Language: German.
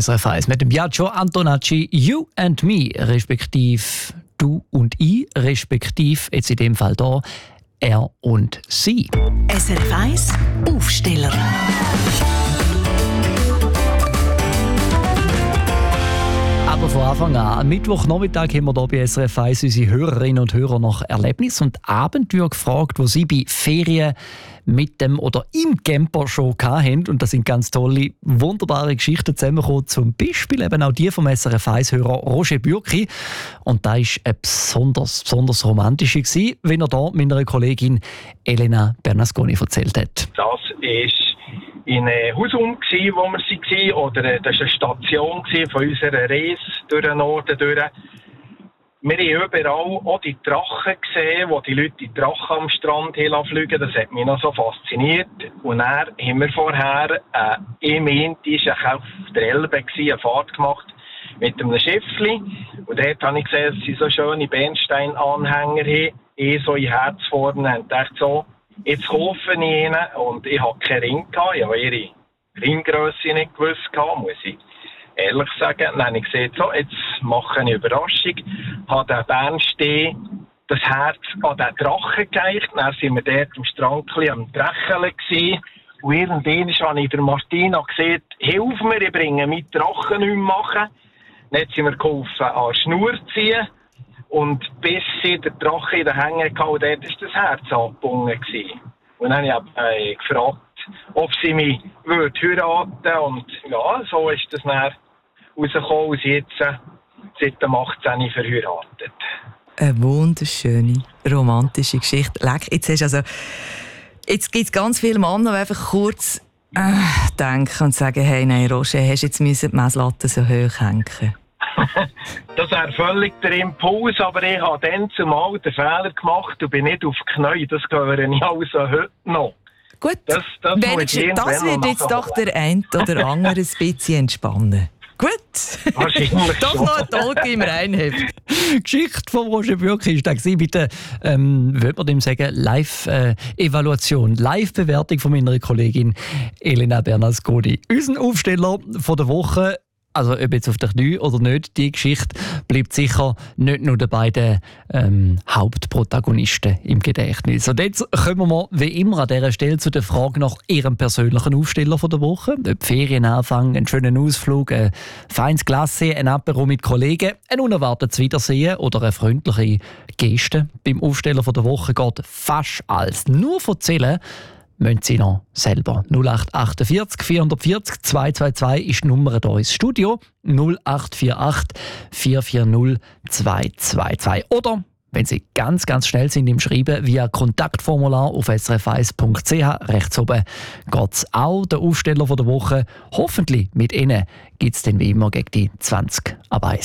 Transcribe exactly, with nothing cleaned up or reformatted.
S R F eins mit dem Biagio Antonacci, You and Me, respektive Du und Ich, respektive jetzt in dem Fall da Er und Sie. S R F eins Aufsteller. Aber von Anfang an, am Mittwochnachmittag haben wir hier bei S R F eins unsere Hörerinnen und Hörer nach Erlebnis und Abenteuer gefragt, wo sie bei Ferien mit dem oder im Camper schon hatten. Und da sind ganz tolle, wunderbare Geschichten zusammengekommen. Zum Beispiel eben auch die vom S R F eins-Hörer Roger Bürki. Und da war eine besonders, besonders romantische, gewesen, wie er da meiner Kollegin Elena Bernasconi erzählt hat. Das ist in Husum, wo wir waren, oder das war eine Station von unserer Reise durch den Norden. Durch. Wir haben überall auch die Drachen gesehen, wo die Leute die Drachen am Strand fliegen. Das hat mich noch so fasziniert. Und dann haben wir vorher, äh, im Inti, war auf der Elbe, eine Fahrt gemacht mit einem Schiffli. Und dort habe ich gesehen, dass sie so schöne Bernsteinanhänger haben. Ich so in Herzform und dachte so, jetzt kaufe ich ihnen. Und ich hatte keinen Ring gehabt. Ich habe ihre Ringgrösse nicht gewusst, muss ich ehrlich sagen. Dann habe ich gesagt, so, jetzt mache ich eine Überraschung. Habe den Bernstein, das Herz an den Drachen gereicht. Dann waren wir dort am Strand am Drecheln gewesen. Und irgendwann habe ich der Martina gesagt, hilf mir, ich bringe meinen Drachen nicht mehr machen. Dann sind wir geholfen, an die Schnur zu ziehen. Und bis sie den Drachen in den Hängen hatte, dort war das Herz angebunden. Und dann habe ich äh, gefragt, ob sie mich würde heiraten. Und ja, so ist das dann rausgekommen und sie jetzt äh, seit dem achtzehnten verheiratet. Eine wunderschöne, romantische Geschichte. Leck, jetzt hast also, jetzt gibt es ganz viele Männer, die einfach kurz äh, denken und sagen, hey, nein, Roger, hast jetzt die Messlatte so hoch hängen? Das wäre völlig der Impuls, aber ich habe dann zumal den Fehler gemacht und bin nicht auf die Knie. Das höre ich also heute noch. Gut, das, das, das wird jetzt doch der eine oder andere ein bisschen entspannen. Gut. Wahrscheinlich doch noch ein Talk im Reinheft. Die Geschichte von Roger Bürki war da mit der, ähm, würde man dem sagen, Live-Evaluation, Live-Bewertung von meiner Kollegin Elena Bernasconi. Unser Aufsteller von der Woche, also ob jetzt auf der Knie oder nicht, die Geschichte bleibt sicher nicht nur den beiden ähm, Hauptprotagonisten im Gedächtnis. Und jetzt kommen wir wie immer an dieser Stelle zu der Frage nach Ihrem persönlichen Aufsteller von der Woche. Ob Ferienanfang, einen schönen Ausflug, ein feines Glasse, ein Apéro mit Kollegen, ein unerwartetes Wiedersehen oder eine freundliche Geste. Beim Aufsteller von der Woche geht fast alles. Nur erzählen müssen Sie noch selber. null acht achtundvierzig vierhundertvierzig zweihundertzweiundzwanzig ist die Nummer hier ins Studio. null acht vier acht vier vier null zwei zwei zwei. Oder, wenn Sie ganz, ganz schnell sind im Schreiben, via Kontaktformular auf s r f eins punkt c h. Rechts oben geht es auch. Der Aufsteller von der Woche. Hoffentlich mit Ihnen gibt es dann wie immer gegen die zwanzig ab eins.